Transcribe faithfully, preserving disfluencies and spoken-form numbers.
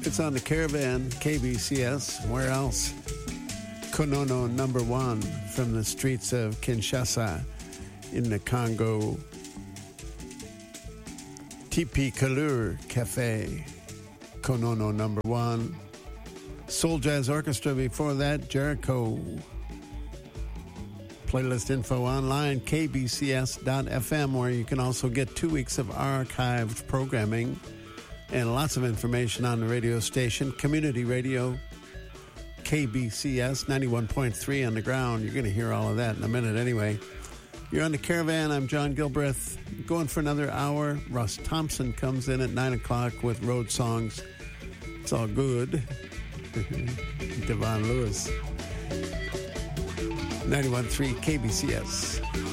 It's on the Caravan, K B C S. Where else? Konono number one from the streets of Kinshasa in the Congo. T P Kalur Cafe, Konono number one. Soul Jazz Orchestra before that, Jericho. Playlist info online, k b c s dot f m, where you can also get two weeks of archived programming and lots of information on the radio station. Community radio, K B C S, ninety-one point three on the ground. You're going to hear all of that in a minute anyway. You're on the Caravan. I'm John Gilbreth. Going for another hour. Russ Thompson comes in at nine o'clock with Road Songs. It's all good. Devon Lewis. ninety-one point three K B C S.